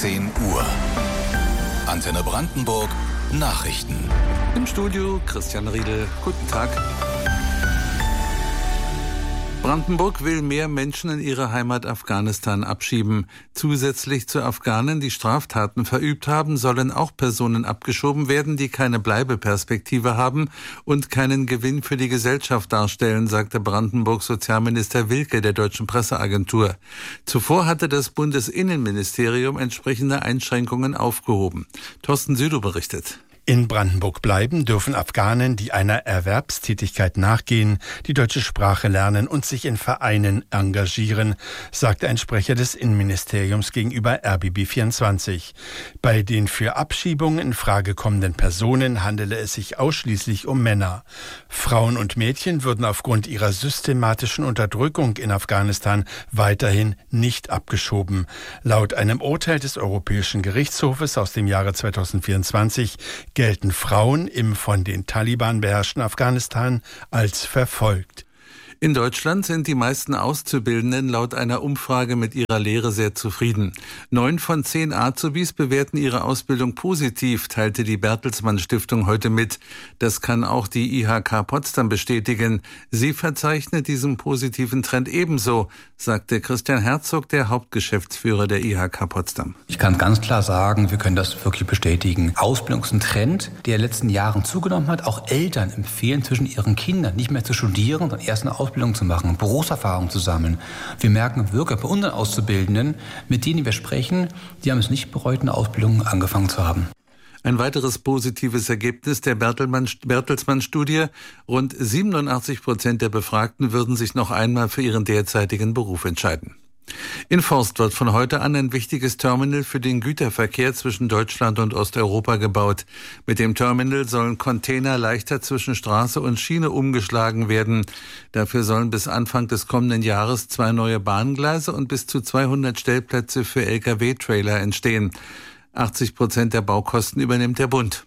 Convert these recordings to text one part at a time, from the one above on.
10 Uhr. Antenne Brandenburg Nachrichten. Im Studio Christian Riedel. Guten Tag. Brandenburg will mehr Menschen in ihre Heimat Afghanistan abschieben. Zusätzlich zu Afghanen, die Straftaten verübt haben, sollen auch Personen abgeschoben werden, die keine Bleibeperspektive haben und keinen Gewinn für die Gesellschaft darstellen, sagte Brandenburgs Sozialminister Wilke der Deutschen Presseagentur. Zuvor hatte das Bundesinnenministerium entsprechende Einschränkungen aufgehoben. Thorsten Südow berichtet. In Brandenburg bleiben dürfen Afghanen, die einer Erwerbstätigkeit nachgehen, die deutsche Sprache lernen und sich in Vereinen engagieren, sagte ein Sprecher des Innenministeriums gegenüber RBB24. Bei den für Abschiebungen in Frage kommenden Personen handele es sich ausschließlich um Männer. Frauen und Mädchen würden aufgrund ihrer systematischen Unterdrückung in Afghanistan weiterhin nicht abgeschoben. Laut einem Urteil des Europäischen Gerichtshofes aus dem Jahre 2024 gelten Frauen im von den Taliban beherrschten Afghanistan als verfolgt. In Deutschland sind die meisten Auszubildenden laut einer Umfrage mit ihrer Lehre sehr zufrieden. 9 von 10 Azubis bewerten ihre Ausbildung positiv, teilte die Bertelsmann Stiftung heute mit. Das kann auch die IHK Potsdam bestätigen. Sie verzeichnet diesen positiven Trend ebenso, sagte Christian Herzog, der Hauptgeschäftsführer der IHK Potsdam. Ich kann ganz klar sagen, wir können das wirklich bestätigen. Ausbildung ist ein Trend, der in den letzten Jahren zugenommen hat. Auch Eltern empfehlen zwischen ihren Kindern nicht mehr zu studieren, sondern erst eine Ausbildung zu machen, Berufserfahrung zu sammeln. Wir merken wirklich bei unseren Auszubildenden, mit denen wir sprechen, die haben es nicht bereut, eine Ausbildung angefangen zu haben. Ein weiteres positives Ergebnis der Bertelsmann-Studie: Rund 87% der Befragten würden sich noch einmal für ihren derzeitigen Beruf entscheiden. In Forst wird von heute an ein wichtiges Terminal für den Güterverkehr zwischen Deutschland und Osteuropa gebaut. Mit dem Terminal sollen Container leichter zwischen Straße und Schiene umgeschlagen werden. Dafür sollen bis Anfang des kommenden Jahres 2 neue Bahngleise und bis zu 200 Stellplätze für Lkw-Trailer entstehen. 80% der Baukosten übernimmt der Bund.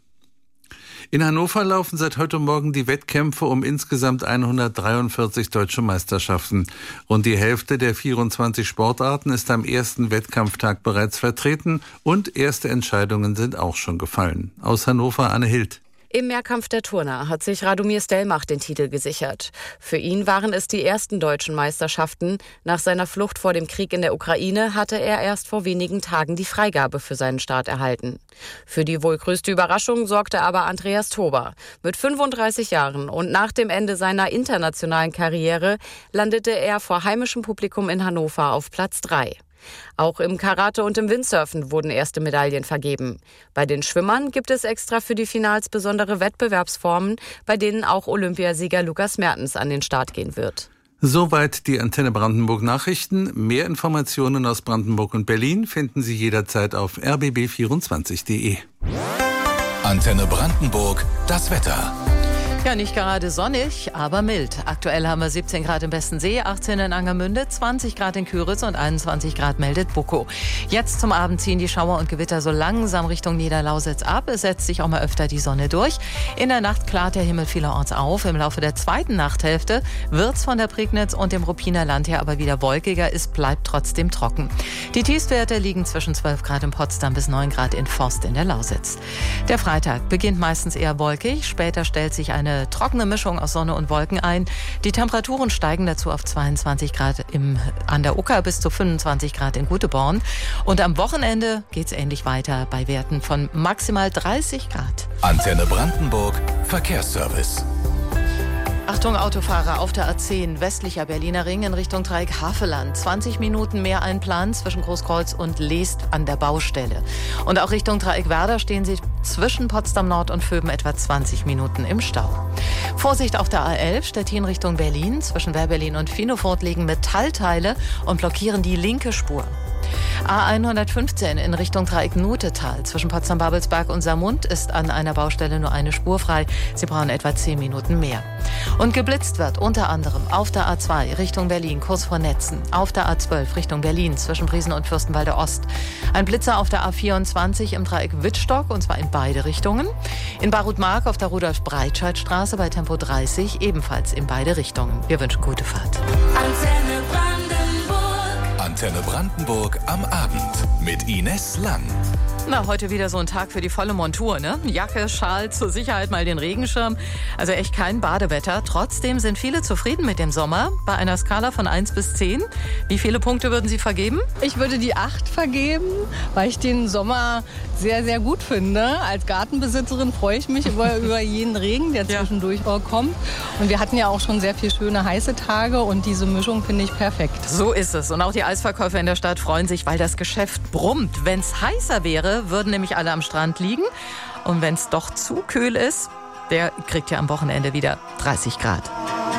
In Hannover laufen seit heute Morgen die Wettkämpfe um insgesamt 143 deutsche Meisterschaften. Rund die Hälfte der 24 Sportarten ist am ersten Wettkampftag bereits vertreten und erste Entscheidungen sind auch schon gefallen. Aus Hannover Anne Hild. Im Mehrkampf der Turner hat sich Radomir Stelmach den Titel gesichert. Für ihn waren es die ersten deutschen Meisterschaften. Nach seiner Flucht vor dem Krieg in der Ukraine hatte er erst vor wenigen Tagen die Freigabe für seinen Start erhalten. Für die wohl größte Überraschung sorgte aber Andreas Tober. Mit 35 Jahren und nach dem Ende seiner internationalen Karriere landete er vor heimischem Publikum in Hannover auf Platz 3. Auch im Karate und im Windsurfen wurden erste Medaillen vergeben. Bei den Schwimmern gibt es extra für die Finals besondere Wettbewerbsformen, bei denen auch Olympiasieger Lukas Mertens an den Start gehen wird. Soweit die Antenne Brandenburg Nachrichten. Mehr Informationen aus Brandenburg und Berlin finden Sie jederzeit auf rbb24.de. Antenne Brandenburg, das Wetter. Ja, nicht gerade sonnig, aber mild. Aktuell haben wir 17 Grad im Bestensee, 18 in Angermünde, 20 Grad in Küritz und 21 Grad meldet Buckow. Jetzt zum Abend ziehen die Schauer und Gewitter so langsam Richtung Niederlausitz ab. Es setzt sich auch mal öfter die Sonne durch. In der Nacht klart der Himmel vielerorts auf. Im Laufe der zweiten Nachthälfte wird's von der Prignitz und dem Ruppiner Land her aber wieder wolkiger. Es bleibt trotzdem trocken. Die Tiefstwerte liegen zwischen 12 Grad in Potsdam bis 9 Grad in Forst in der Lausitz. Der Freitag beginnt meistens eher wolkig. Später stellt sich eine trockene Mischung aus Sonne und Wolken ein. Die Temperaturen steigen dazu auf 22 Grad an der Ucker bis zu 25 Grad in Guteborn. Und am Wochenende geht's ähnlich weiter bei Werten von maximal 30 Grad. Antenne Brandenburg Verkehrsservice. Achtung Autofahrer auf der A10 westlicher Berliner Ring in Richtung Dreieck Havelland. 20 Minuten mehr einplanen zwischen Großkreuz und Leest an der Baustelle. Und auch Richtung Dreieck Werder stehen Sie zwischen Potsdam Nord und Vöben etwa 20 Minuten im Stau. Vorsicht auf der A11 Stettin Richtung Berlin. Zwischen Wehrberlin und Finofurt liegen Metallteile und blockieren die linke Spur. A115 in Richtung Dreieck Nutetal. Zwischen Potsdam-Babelsberg und Saarmund ist an einer Baustelle nur eine Spur frei. Sie brauchen etwa 10 Minuten mehr. Und geblitzt wird unter anderem auf der A2 Richtung Berlin, kurz vor Netzen. Auf der A12 Richtung Berlin, zwischen Briesen und Fürstenwalde Ost. Ein Blitzer auf der A24 im Dreieck Wittstock, und zwar in beide Richtungen. In Barutmark auf der Rudolf-Breitscheid-Straße bei Tempo 30, ebenfalls in beide Richtungen. Wir wünschen gute Fahrt. Antenne Antenne Brandenburg am Abend mit Ines Lang. Na, heute wieder so ein Tag für die volle Montur, ne? Jacke, Schal, zur Sicherheit mal den Regenschirm. Also echt kein Badewetter. Trotzdem sind viele zufrieden mit dem Sommer. Bei einer Skala von 1 bis 10. Wie viele Punkte würden Sie vergeben? Ich würde die 8 vergeben, weil ich den Sommer sehr, sehr gut finde. Als Gartenbesitzerin freue ich mich über jeden Regen, der zwischendurch kommt. Und wir hatten ja auch schon sehr viele schöne heiße Tage und diese Mischung finde ich perfekt. So ist es. Und auch die Eisverkäufer in der Stadt freuen sich, weil das Geschäft brummt. Wenn es heißer wäre, würden nämlich alle am Strand liegen. Und wenn es doch zu kühl ist, der kriegt ja am Wochenende wieder 30 Grad.